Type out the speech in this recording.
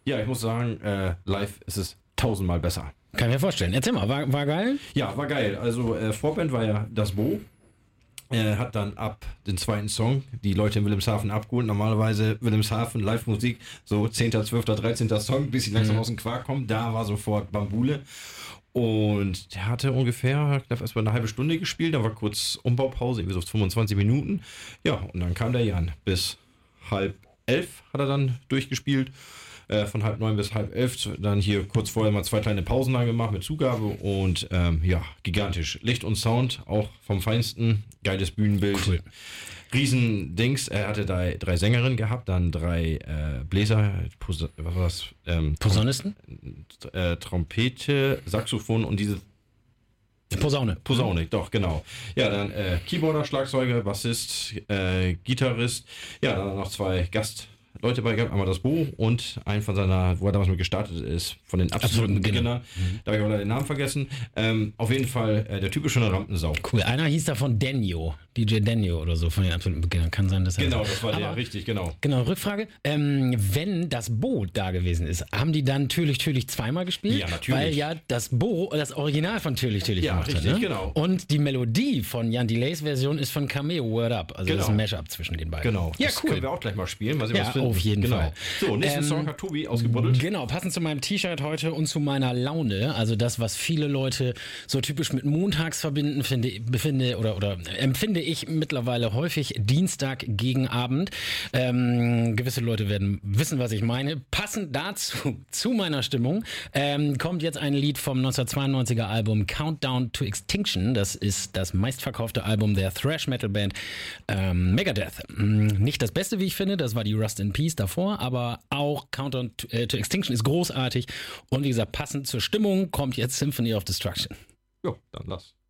Ja, ich muss sagen, live ist es tausendmal besser. Kann ich mir vorstellen. Erzähl mal, war geil? Ja, war geil. Also Vorband war ja das Bo. Hat dann ab den zweiten Song die Leute in Wilhelmshaven abgeholt. Normalerweise Wilhelmshaven, Live-Musik, so 10., 12., 13. Song, bis sie langsam aus dem Quark kommen. Da war sofort Bambule. Und der hatte ungefähr, ich glaube, erst mal eine halbe Stunde gespielt. Da war kurz Umbaupause, irgendwie so 25 Minuten. Ja, und dann kam der Jan. Bis 10:30 hat er dann durchgespielt. Von 10:30 bis 10:30. Dann hier kurz vorher mal 2 kleine Pausen dann gemacht mit Zugabe. Und ja, gigantisch. Licht und Sound, auch vom Feinsten. Geiles Bühnenbild. Cool. Riesendings. Er hatte 3 Sängerinnen gehabt, dann 3 Bläser, was war das? Posaunisten? Trompete, Saxophon und diese Posaune. Posaune, doch, genau. Ja, dann Keyboarder, Schlagzeuger, Bassist, Gitarrist. Ja, dann noch 2 Gastleute bei gehabt. Einmal das Bo und ein von seiner, wo er damals mit gestartet ist, von den absoluten Beginnern. Da habe ich auch leider den Namen vergessen. Auf jeden Fall der typische Rampensau. Cool. Einer hieß davon Denjo, DJ Denjo oder so, von den absoluten Beginnern. Kann sein, dass er. Genau, das war der, richtig, genau. Genau, Rückfrage. Wenn das Bo da gewesen ist, haben die dann Türlich zweimal gespielt? Ja, natürlich. Weil ja das Bo das Original von Türlich ja, gemacht richtig, hat. Ne? Genau. Und die Melodie von Jan Delays Version ist von Cameo Word Up. Also das ist ein Mashup zwischen den beiden. Genau. Ja, das cool. können wir auch gleich mal spielen. Mal sehen, Ja, was finden. auf jeden Fall. So, nächsten Song hat Tobi ausgebuddelt. Genau, passend zu meinem T-Shirt heute und zu meiner Laune. Also das, was viele Leute so typisch mit montags verbinden, empfinde ich mittlerweile häufig Dienstag gegen Abend. Gewisse Leute werden wissen, was ich meine. Passend dazu, zu meiner Stimmung, kommt jetzt ein Lied vom 1992er Album Countdown to Extinction. Das ist das meistverkaufte Album der Thrash-Metal-Band Megadeth. Nicht das Beste, wie ich finde, das war die Rust in Peace davor, aber auch Countdown to Extinction ist großartig. Und wie gesagt, passend zur Stimmung kommt jetzt Symphony of Destruction. Jo, dann lass.